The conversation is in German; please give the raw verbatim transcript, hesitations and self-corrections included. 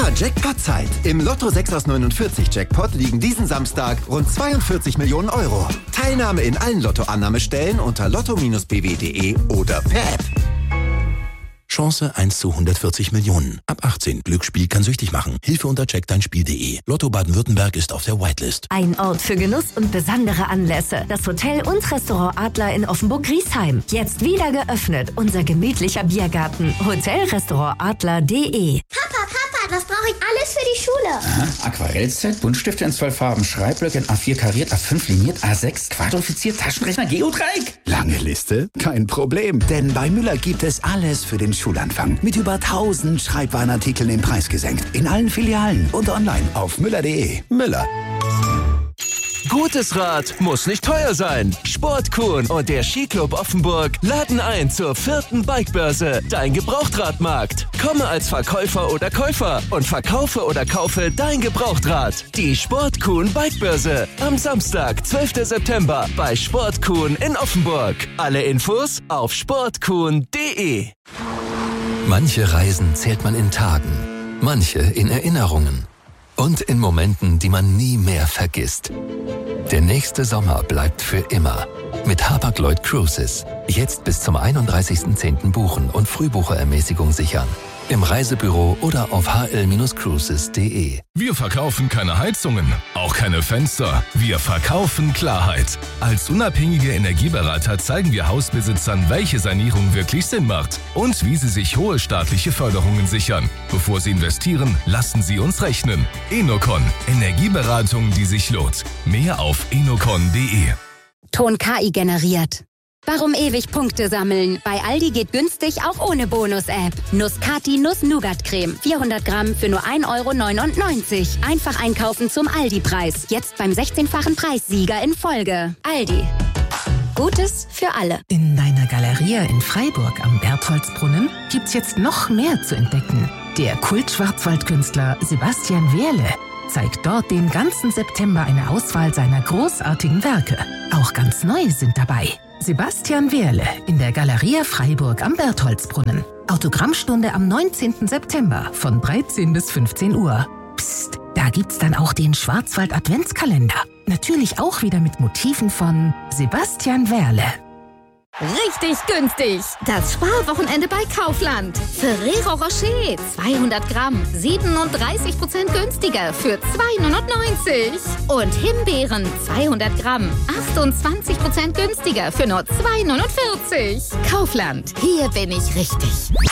Ja, Jackpot-Zeit. Im Lotto sechs aus neunundvierzig Jackpot liegen diesen Samstag rund zweiundvierzig Millionen Euro. Teilnahme in allen Lottoannahmestellen unter lotto Bindestrich b w punkt de oder per App. Chance eins zu hundertvierzig Millionen. Ab achtzehn. Glücksspiel kann süchtig machen. Hilfe unter check dein spiel punkt de. Lotto Baden-Württemberg ist auf der Whitelist. Ein Ort für Genuss und besondere Anlässe. Das Hotel und Restaurant Adler in Offenburg-Griesheim. Jetzt wieder geöffnet. Unser gemütlicher Biergarten. Hotel Restaurant Adler punkt de. Papa, Papa, was brauche ich alles für die Schule? Aha, Aquarellset, Buntstifte in zwölf Farben, Schreibblöcke in A vier kariert, A fünf liniert, A sechs quadrifiziert, Taschenrechner, Geodreieck. Lange Liste? Kein Problem, denn bei Müller gibt es alles für den Schulanfang. Mit über tausend Schreibwarenartikeln im Preis gesenkt. In allen Filialen und online auf müller punkt de. Müller. Gutes Rad muss nicht teuer sein. Sportkuhn und der Skiclub Offenburg laden ein zur vierten Bikebörse, dein Gebrauchtradmarkt. Komme als Verkäufer oder Käufer und verkaufe oder kaufe dein Gebrauchtrad. Die Sportkuhn Bikebörse am Samstag, zwölften September bei Sportkuhn in Offenburg. Alle Infos auf sportkuhn punkt de. Manche Reisen zählt man in Tagen, manche in Erinnerungen und in Momenten, die man nie mehr vergisst. Der nächste Sommer bleibt für immer. Mit Hapag-Lloyd Cruises. Jetzt bis zum einunddreißigsten zehnten buchen und Frühbucherermäßigung sichern. Im Reisebüro oder auf h l cruises punkt de. Wir verkaufen keine Heizungen, auch keine Fenster. Wir verkaufen Klarheit. Als unabhängige Energieberater zeigen wir Hausbesitzern, welche Sanierung wirklich Sinn macht und wie sie sich hohe staatliche Förderungen sichern. Bevor sie investieren, lassen sie uns rechnen. Enocon. Energieberatung, die sich lohnt. Mehr auf enocon punkt de. Ton K I generiert. Warum ewig Punkte sammeln? Bei Aldi geht günstig auch ohne Bonus-App. Nuss-Kati Nuss-Nougat-Creme. vierhundert Gramm für nur ein Euro neunundneunzig. Einfach einkaufen zum Aldi-Preis. Jetzt beim sechzehnfachen Preissieger in Folge. Aldi. Gutes für alle. In deiner Galeria in Freiburg am Bertholdsbrunnen gibt's jetzt noch mehr zu entdecken. Der Kult-Schwarzwaldkünstler Sebastian Wehrle zeigt dort den ganzen September eine Auswahl seiner großartigen Werke. Auch ganz neu sind dabei. Sebastian Wehrle in der Galeria Freiburg am Bertholdsbrunnen. Autogrammstunde am neunzehnten September von dreizehn bis fünfzehn Uhr. Psst, da gibt's dann auch den Schwarzwald-Adventskalender. Natürlich auch wieder mit Motiven von Sebastian Wehrle. Richtig günstig. Das Sparwochenende bei Kaufland. Ferrero Rocher zweihundert Gramm, siebenunddreißig Prozent günstiger für zwei neunundneunzig. Und Himbeeren zweihundert Gramm, achtundzwanzig Prozent günstiger für nur zwei neunundvierzig. Kaufland, hier bin ich richtig.